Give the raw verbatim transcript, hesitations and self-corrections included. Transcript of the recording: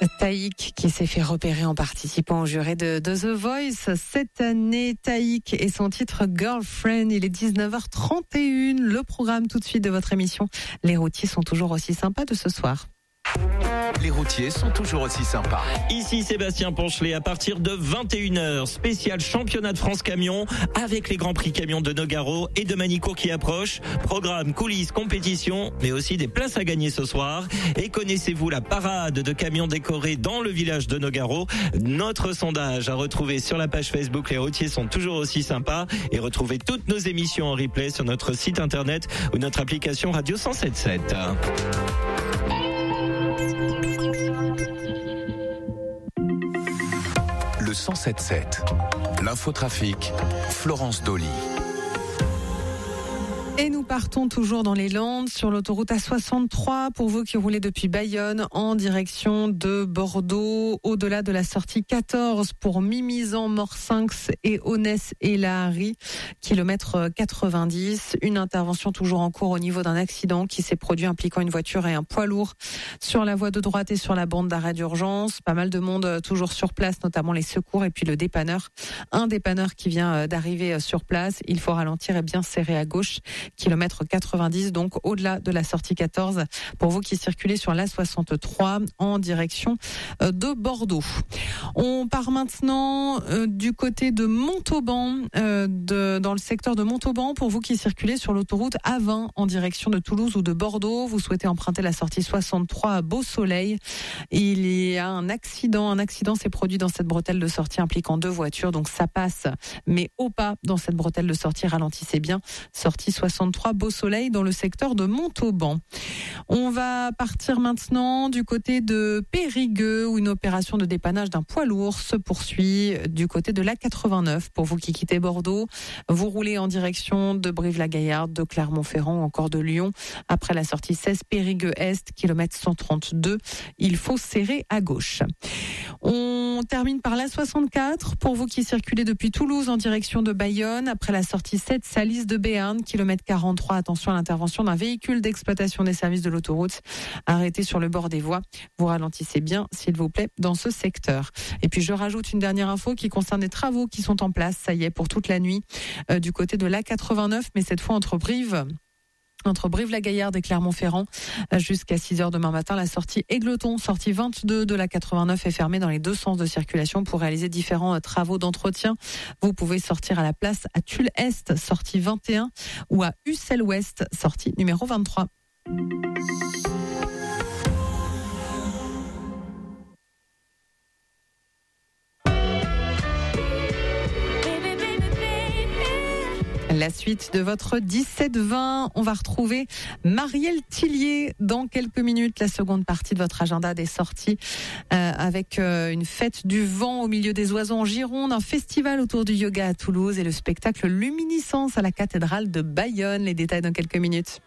Taïk qui s'est fait repérer en participant au jury de, de The Voice cette année. Taïk et son titre Girlfriend. Il est dix-neuf heures trente et une. Le programme tout de suite de votre émission. Les routiers sont toujours aussi sympas de ce soir. Les routiers sont toujours aussi sympas. Ici Sébastien Ponchelet, à partir de vingt et une heures, spécial championnat de France camion avec les grands prix camions de Nogaro et de Manicourt qui approchent. Programme, coulisses, compétition, mais aussi des places à gagner ce soir. Et connaissez-vous la parade de camions décorés dans le village de Nogaro? Notre sondage à retrouver sur la page Facebook Les routiers sont toujours aussi sympas, et retrouvez toutes nos émissions en replay sur notre site internet ou notre application Radio cent sept sept. Le cent sept sept, l'infotrafic, Florence Dolly. Et nous partons toujours dans les Landes sur l'autoroute A soixante-trois pour vous qui roulez depuis Bayonne en direction de Bordeaux, au-delà de la sortie quatorze pour Mimizan, Morsinx et Aunès et Lahari, kilomètre quatre-vingt-dix. Une intervention toujours en cours au niveau d'un accident qui s'est produit impliquant une voiture et un poids lourd sur la voie de droite et sur la bande d'arrêt d'urgence. Pas mal de monde toujours sur place, notamment les secours et puis le dépanneur. Un dépanneur qui vient d'arriver sur place. Il faut ralentir et bien serrer à gauche. Kilomètre quatre-vingt-dix, donc au-delà de la sortie quatorze, pour vous qui circulez sur l'A soixante-trois en direction de Bordeaux. On part maintenant euh, du côté de Montauban, euh, de, dans le secteur de Montauban, pour vous qui circulez sur l'autoroute A vingt en direction de Toulouse ou de Bordeaux. Vous souhaitez emprunter la sortie soixante-trois à Beau-Soleil. Il y a un accident. Un accident s'est produit dans cette bretelle de sortie impliquant deux voitures, donc ça passe, mais au pas dans cette bretelle de sortie. Ralentissez bien. Sortie soixante-trois Beau-Soleil dans le secteur de Montauban. On va partir maintenant du côté de Périgueux où une opération de dépannage d'un poids lourd se poursuit du côté de l'A quatre-vingt-neuf. Pour vous qui quittez Bordeaux, vous roulez en direction de Brive-la-Gaillarde, de Clermont-Ferrand ou encore de Lyon. Après la sortie seize Périgueux-Est, kilomètre cent trente-deux, il faut serrer à gauche. On termine par l'A soixante-quatre. Pour vous qui circulez depuis Toulouse en direction de Bayonne, après la sortie sept Salis de Béarn, kilomètre quarante-trois, attention à l'intervention d'un véhicule d'exploitation des services de l'autoroute arrêté sur le bord des voies. Vous ralentissez bien, s'il vous plaît, dans ce secteur. Et puis je rajoute une dernière info qui concerne des travaux qui sont en place, ça y est, pour toute la nuit, euh, du côté de l'A quatre-vingt-neuf, mais cette fois entre Brive entre Brive-la-Gaillarde et Clermont-Ferrand jusqu'à six heures demain matin. La sortie Égleton, sortie vingt-deux de l'A quatre-vingt-neuf, est fermée dans les deux sens de circulation pour réaliser différents travaux d'entretien. Vous pouvez sortir à la place à Tulle-Est, sortie vingt et un, ou à Ussel-Ouest, sortie numéro vingt-trois. La suite de votre dix-sept vingt, on va retrouver Marielle Tillier dans quelques minutes, la seconde partie de votre agenda des sorties euh, avec euh, une fête du vent au milieu des oiseaux en Gironde, un festival autour du yoga à Toulouse et le spectacle Luminiscence à la cathédrale de Bayonne. Les détails dans quelques minutes.